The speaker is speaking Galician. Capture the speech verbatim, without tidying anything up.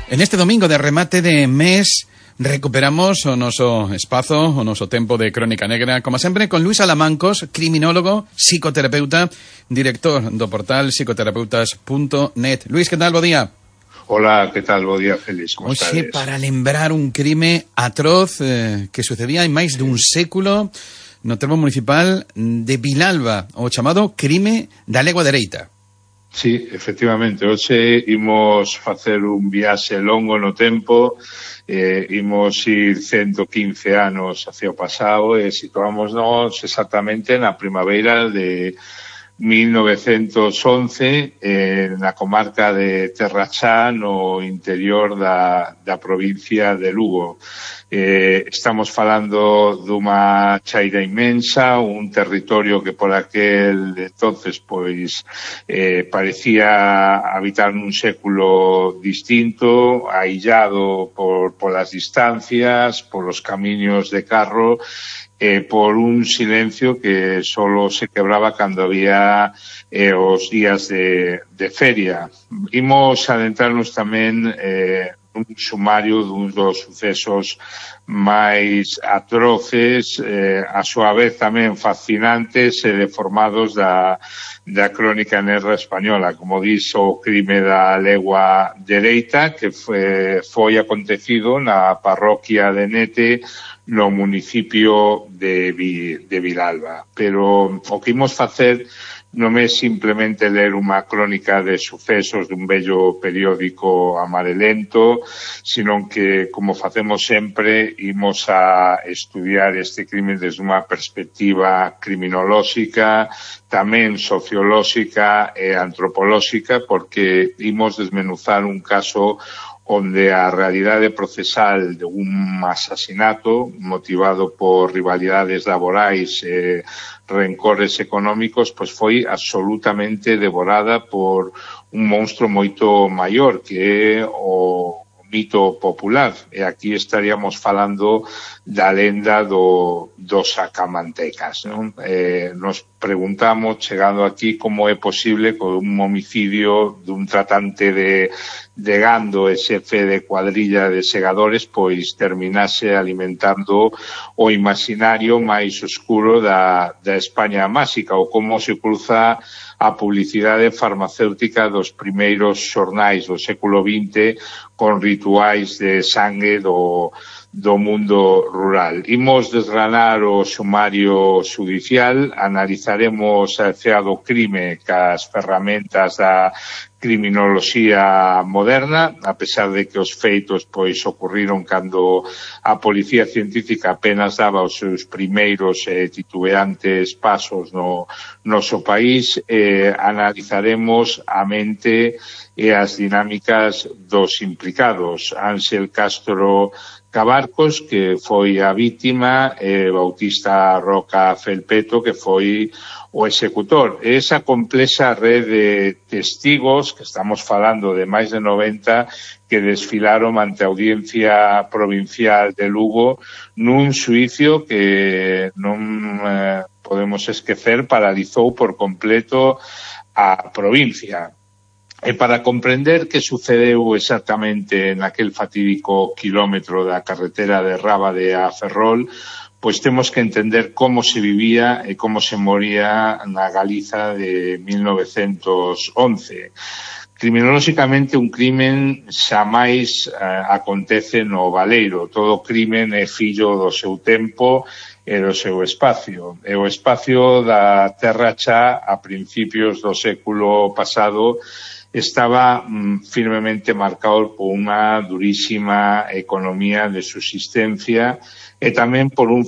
En este domingo de remate de mes recuperamos o noso espazo, o noso tempo de Crónica Negra, como sempre, con Luís Alamancos, criminólogo, psicoterapeuta, director do portal psicoterapeutas punto net. Luís, que tal? Bo día. Hola, ¿qué tal? Bo día, Félix. Como Oxe, para lembrar un crime atroz eh, que sucedía en máis dun século no termo municipal de Vilalba, o chamado crime da Legua Dereita. Sí, efectivamente, hoxe imos facer un viaxe longo no tempo, eh, imos ir ciento quince anos hacia o pasado e situámonos exactamente na primavera de mil novecientos once eh, na comarca de Terrachá, no interior da, da provincia de Lugo. Eh, estamos falando dunha chaira inmensa, un territorio que por aquel entonces pois eh, parecía habitar nun século distinto, aillado por polas distancias, polos camiños de carro, eh, por un silencio que solo se quebraba cando había eh, os días de, de feria. Imos adentrarnos tamén eh, un sumario dun dos sucesos máis atroces, eh, a súa vez tamén fascinantes e deformados da, da crónica negra española, como dis o crime da Legua Dereita, que foi, foi acontecido na parroquia de Nete, no municipio de, de Vilalba. Pero o que imos facer non é simplemente ler unha crónica de sucesos dun bello periódico amarelento, sino que, como facemos sempre, imos a estudiar este crime desde unha perspectiva criminolóxica, tamén sociolóxica e antropolóxica, porque imos desmenuzar un caso onde a realidade procesal de un asasinato motivado por rivalidades laborais e rencores económicos, pois foi absolutamente devorada por un monstro moito maior, que é o mito popular. E aquí estaríamos falando da lenda do, dos sacamantecas, non? Eh, nos preguntamos, chegando aquí, como é posible que un homicidio dun tratante de, de gando e xefe de cuadrilla de segadores pois terminase alimentando o imaginario máis oscuro da, da España máxica, ou como se cruza a publicidade farmacéutica dos primeiros xornais do século vinte con rituais de sangue do, do mundo rural. Imos desgranar o sumario judicial, analizaremos a cea do crime cas ferramentas da criminoloxía moderna, a pesar de que os feitos pois ocurriron cando a policía científica apenas daba os seus primeiros eh, titubeantes pasos no noso país. Eh, analizaremos a mente e as dinámicas dos implicados. Ángel Castro Cabarcos, que foi a vítima, e Bautista Roca Felpeto, que foi o executor. E esa complexa red de testigos, que estamos falando de máis de noventa, que desfilaron ante a Audiencia Provincial de Lugo nun xuicio que non eh, podemos esquecer paralizou por completo a provincia. E para comprender que sucedeu exactamente naquel fatídico kilómetro da carretera de Rábade a Ferrol, pois temos que entender como se vivía e como se moría na Galiza de mil novecientos once. Criminolóxicamente, un crimen xamais eh, acontece no baleiro. Todo crimen é fillo do seu tempo e do seu espacio. E o espacio da Terra Chá a principios do século pasado estaba mm, firmemente marcado por unha durísima economía de subsistencia e tamén por un